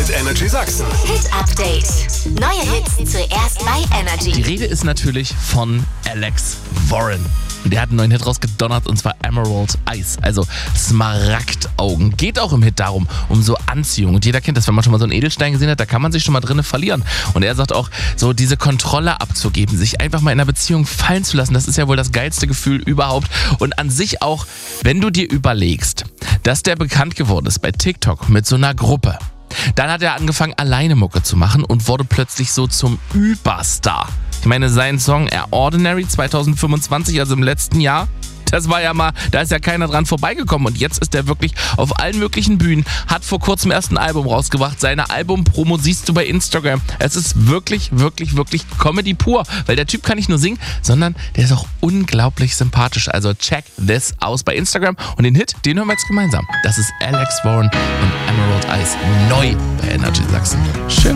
mit Energy Sachsen. Hit Update. Neue Hits zuerst bei Energy. Die Rede ist natürlich von Alex Warren. Der hat einen neuen Hit rausgedonnert und zwar Emerald Eyes, also Smaragdaugen. Geht auch im Hit darum, um so Anziehung. Und jeder kennt das, wenn man schon mal so einen Edelstein gesehen hat, da kann man sich schon mal drinnen verlieren. Und er sagt auch, so diese Kontrolle abzugeben, sich einfach mal in einer Beziehung fallen zu lassen, das ist ja wohl das geilste Gefühl überhaupt. Und an sich auch, wenn du dir überlegst, dass der bekannt geworden ist bei TikTok mit so einer Gruppe. Dann hat er angefangen, alleine Mucke zu machen und wurde plötzlich so zum Überstar. Ich meine, sein Song Ordinary 2025, also im letzten Jahr, das war ja mal, da ist ja keiner dran vorbeigekommen. Und jetzt ist er wirklich auf allen möglichen Bühnen, hat vor kurzem erst ein Album rausgebracht. Seine Album-Promo siehst du bei Instagram. Es ist wirklich, wirklich, wirklich Comedy pur. Weil der Typ kann nicht nur singen, sondern der ist auch unglaublich sympathisch. Also check this aus bei Instagram. Und den Hit, den hören wir jetzt gemeinsam. Das ist Alex Warren und Emerald Eyes neu bei Energy.